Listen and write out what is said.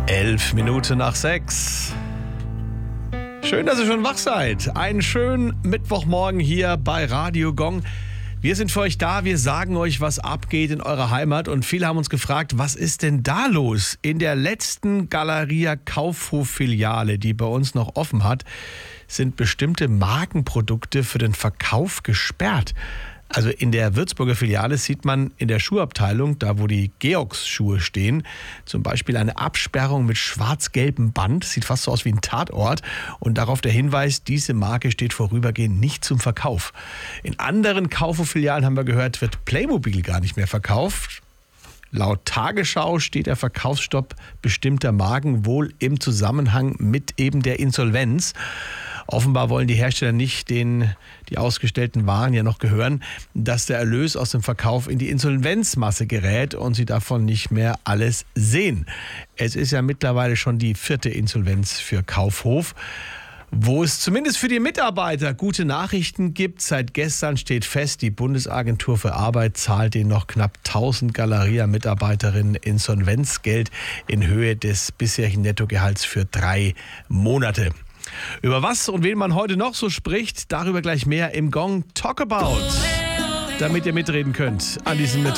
11:11. Schön, dass ihr schon wach seid. Einen schönen Mittwochmorgen hier bei Radio Gong. Wir sind für euch da, wir sagen euch, was abgeht in eurer Heimat. Und viele haben uns gefragt, was ist denn da los? In der letzten Galeria Kaufhof-Filiale, die bei uns noch offen hat, sind bestimmte Markenprodukte für den Verkauf gesperrt. Also in der Würzburger Filiale sieht man in der Schuhabteilung, da wo die Georgs-Schuhe stehen, zum Beispiel eine Absperrung mit schwarz-gelbem Band. Sieht fast so aus wie ein Tatort. Und darauf der Hinweis, diese Marke steht vorübergehend nicht zum Verkauf. In anderen Kaufhof-Filialen, haben wir gehört, wird Playmobil gar nicht mehr verkauft. Laut Tagesschau steht der Verkaufsstopp bestimmter Marken wohl im Zusammenhang mit eben der Insolvenz. Offenbar wollen die Hersteller nicht, denen die ausgestellten Waren ja noch gehören, dass der Erlös aus dem Verkauf in die Insolvenzmasse gerät und sie davon nicht mehr alles sehen. Es ist ja mittlerweile schon die 4. Insolvenz für Kaufhof, wo es zumindest für die Mitarbeiter gute Nachrichten gibt. Seit gestern steht fest, die Bundesagentur für Arbeit zahlt den noch knapp 1000 Galeria-Mitarbeiterinnen Insolvenzgeld in Höhe des bisherigen Nettogehalts für 3 Monate. Über was und wen man heute noch so spricht, darüber gleich mehr im Gong Talk About, damit ihr mitreden könnt an diesem Mittwoch.